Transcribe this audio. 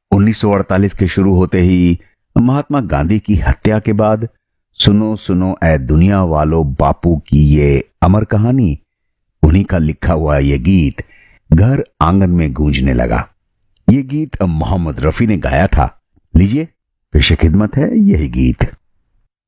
1948 के शुरू होते ही महात्मा गांधी की हत्या के बाद सुनो सुनो ए दुनिया वालों बापू की ये अमर कहानी, उन्हीं का लिखा हुआ ये गीत घर आंगन में गूंजने लगा। ये गीत मोहम्मद रफी ने गाया था। लीजिए पेश खिदमत है यही गीत।